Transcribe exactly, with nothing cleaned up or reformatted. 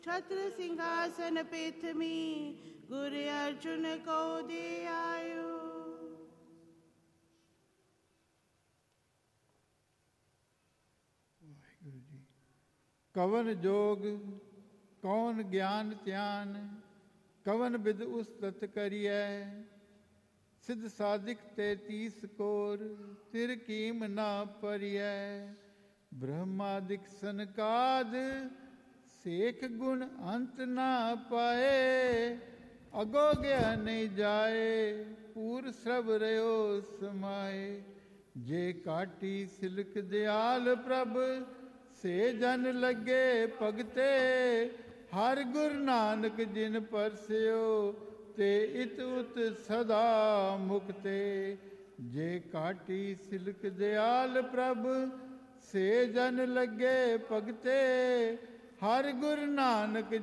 छत्र सिंहासन पेथमी गुर अर्जुन को दे आयो। वाहिगुरु जी। कवन जोग कौन ज्ञान त्यान, कवन बिद उस तत करिए, सिद्ध साधिक ते तीस कोर, तिर कीम ना परिय। ब्रह्मादिक सनकाद सेख गुण अंत ना पाए, अगो गया नहीं जाए, पूर सब रहो समाए। जे काटी सिलक दयाल प्रभ, से जन लगे भगते, हर गुर नानक जिन परस्यो, ते इत उत सदा मुक्ते। जे काटी सिलक दयाल प्रभ, से जन लगे भगते, हर गुर नानक